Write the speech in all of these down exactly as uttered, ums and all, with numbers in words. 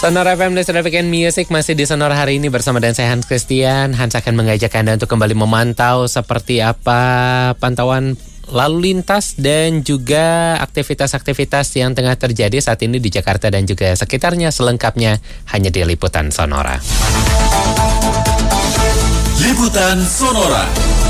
Sonora F M dan Traffic and Music masih di Sonora hari ini bersama dan saya Hans Christian. Hans akan mengajak Anda untuk kembali memantau seperti apa pantauan lalu lintas dan juga aktivitas-aktivitas yang tengah terjadi saat ini di Jakarta dan juga sekitarnya, selengkapnya hanya di Liputan Sonora. Liputan Sonora.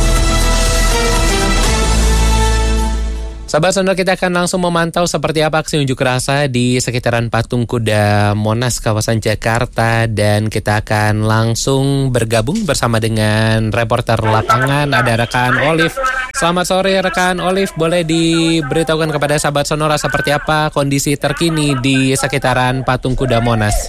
Sahabat Sonora, kita akan langsung memantau seperti apa aksi unjuk rasa di sekitaran Patung Kuda Monas, kawasan Jakarta. Dan kita akan langsung bergabung bersama dengan reporter lapangan, ada rekan Olive. Selamat sore rekan Olive, boleh diberitahukan kepada sahabat Sonora seperti apa kondisi terkini di sekitaran Patung Kuda Monas?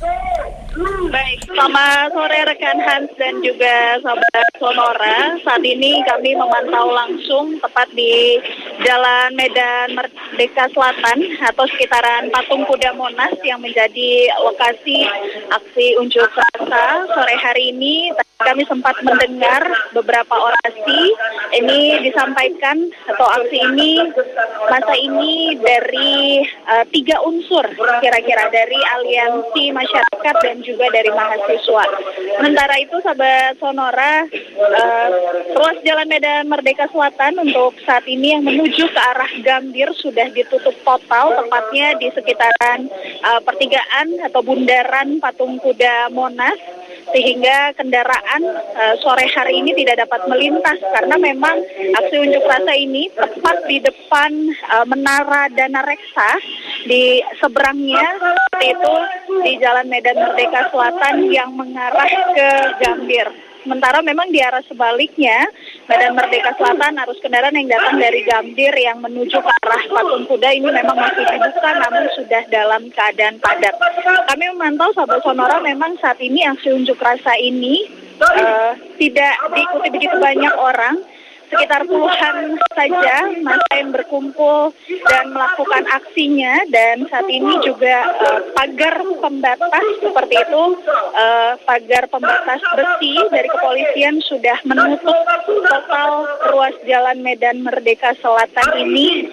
Baik, selamat sore rekan Hans dan juga sahabat Sonora. Saat ini kami memantau langsung tepat di Jalan Medan Merdeka Selatan atau sekitaran Patung Kuda Monas yang menjadi lokasi aksi unjuk rasa sore hari ini. Kami sempat mendengar beberapa orasi ini disampaikan atau aksi ini, masa ini dari uh, tiga unsur kira-kira, dari aliansi masyarakat dan juga dari mahasiswa. Sementara itu sahabat Sonora, uh, ruas Jalan Medan Merdeka Selatan untuk saat ini yang menuju ke arah Gambir sudah ditutup total, tepatnya di sekitaran uh, pertigaan atau bundaran Patung Kuda Monas, sehingga kendaraan uh, sore hari ini tidak dapat melintas karena memang aksi unjuk rasa ini tepat di depan uh, Menara Dana Reksa, di seberangnya seperti itu di Jalan Medan Merdeka Selatan yang mengarah ke Gambir. Sementara memang di arah sebaliknya, Medan Merdeka Selatan, arus kendaraan yang datang dari Gambir yang menuju ke arah Patung Kuda ini memang masih dibuka, namun sudah dalam keadaan padat. Kami memantau sahabat Sonora, memang saat ini aksi unjuk rasa ini uh, tidak diikuti begitu banyak orang. Sekitar puluhan saja masa yang berkumpul dan melakukan aksinya, dan saat ini juga uh, pagar pembatas seperti itu, uh, pagar pembatas besi dari kepolisian sudah menutup total ruas Jalan Medan Merdeka Selatan ini.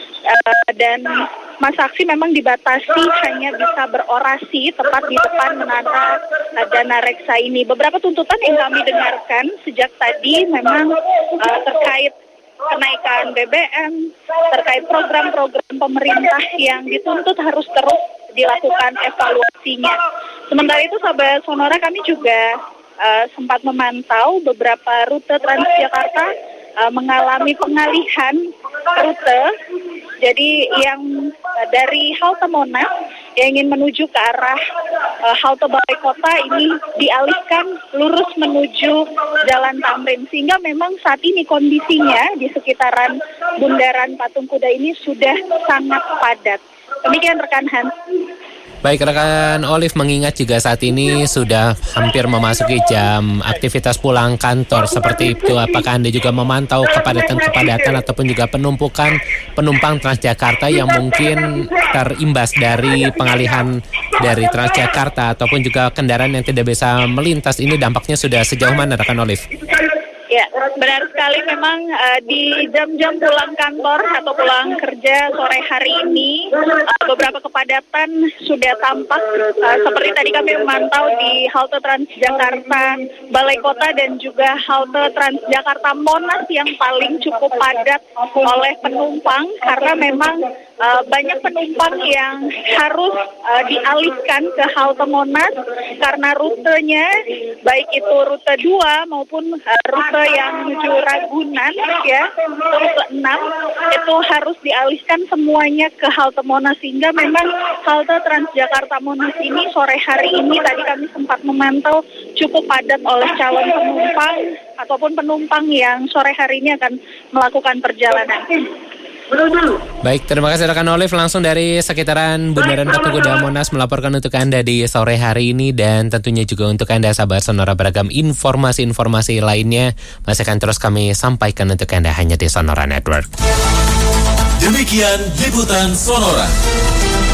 Uh, dan masa aksi memang dibatasi hanya bisa berorasi tepat di depan Menara Dana Reksa ini. Beberapa tuntutan yang kami dengarkan sejak tadi memang uh, terkait kenaikan B B M, terkait program-program pemerintah yang dituntut harus terus dilakukan evaluasinya. Sementara itu sahabat Sonora, kami juga uh, sempat memantau beberapa rute Transjakarta uh, mengalami pengalihan rute. Jadi yang uh, dari halte Monas yang ingin menuju ke arah uh, halte Balai Kota ini dialihkan lurus menuju Jalan Tamrin, sehingga memang saat ini kondisinya di sekitaran bundaran Patung Kuda ini sudah sangat padat. Demikian rekan Hans. Baik rekan Olive, mengingat juga saat ini sudah hampir memasuki jam aktivitas pulang kantor seperti itu, apakah Anda juga memantau kepadatan-kepadatan ataupun juga penumpukan penumpang Transjakarta yang mungkin terimbas dari pengalihan dari Transjakarta ataupun juga kendaraan yang tidak bisa melintas ini, dampaknya sudah sejauh mana rekan Olive? Ya, benar sekali, memang uh, di jam-jam pulang kantor atau pulang kerja sore hari ini uh, beberapa kepadatan sudah tampak, uh, seperti tadi kami memantau di halte Transjakarta Balai Kota dan juga halte Transjakarta Monas yang paling cukup padat oleh penumpang karena memang uh, banyak penumpang yang harus uh, dialihkan ke halte Monas karena rutenya baik itu rute dua maupun uh, rute yang menuju Ragunan ya, rute enam itu harus dialihkan semuanya ke halte Monas, sehingga memang halte Transjakarta Monas ini sore hari ini tadi kami sempat memantau cukup padat oleh calon penumpang ataupun penumpang yang sore hari ini akan melakukan perjalanan. Baik, terima kasih rekan Olive langsung dari sekitaran Bundaran Patung Kuda Monas melaporkan untuk Anda di sore hari ini, dan tentunya juga untuk Anda sahabat Sonora beragam informasi-informasi lainnya masih akan terus kami sampaikan untuk Anda hanya di Sonora Network. Demikian Liputan Sonora.